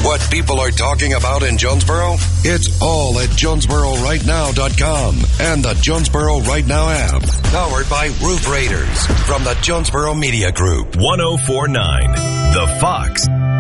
What people are talking about in Jonesboro? It's all at JonesboroRightNow.com and the Jonesboro Right Now app. Powered by Roof Raiders from the Jonesboro Media Group. 104.9 The Fox.